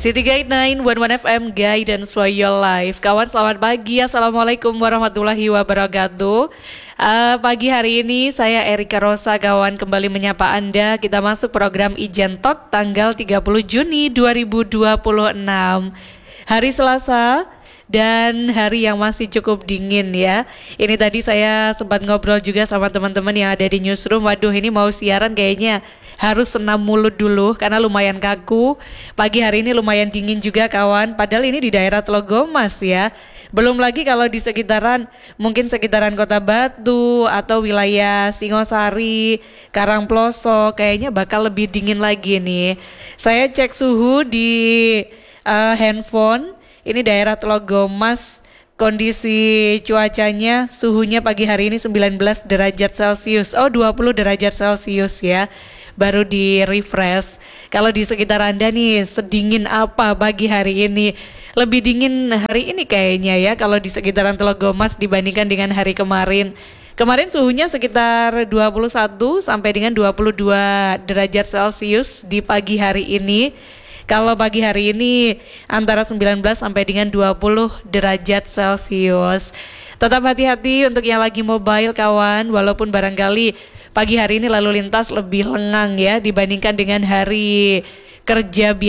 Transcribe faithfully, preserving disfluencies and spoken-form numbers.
City Guide sembilan satu satu F M Guidance for Your Life. Kawan selamat pagi, Assalamualaikum warahmatullahi wabarakatuh. uh, Pagi hari ini saya Erika Rosa kawan kembali menyapa Anda. Kita masuk program Ijen Talk tanggal tiga puluh Juni dua ribu dua puluh enam. Hari Selasa dan hari yang masih cukup dingin ya. Ini tadi saya sempat ngobrol juga sama teman-teman yang ada di newsroom. Waduh, ini mau siaran kayaknya harus senam mulut dulu karena lumayan kaku. Pagi hari ini lumayan dingin juga kawan. Padahal ini di daerah Telogomas ya. Belum lagi kalau di sekitaran, mungkin sekitaran Kota Batu atau wilayah Singosari, Karangploso, kayaknya bakal lebih dingin lagi nih. Saya cek suhu di uh, handphone. Ini daerah Telogomas, kondisi cuacanya, suhunya pagi hari ini sembilan belas derajat Celcius. Oh, dua puluh derajat Celcius ya. Baru di refresh. Kalau di sekitar Anda nih, sedingin apa pagi hari ini? Lebih dingin hari ini kayaknya ya, kalau di sekitaran Telogomas dibandingkan dengan hari kemarin. Kemarin suhunya sekitar dua puluh satu sampai dengan dua puluh dua derajat Celcius di pagi hari ini. Kalau pagi hari ini antara sembilan belas sampai dengan dua puluh derajat Celcius. Tetap hati-hati untuk yang lagi mobile kawan, walaupun barangkali pagi hari ini lalu lintas lebih lengang ya dibandingkan dengan hari kerja biasa.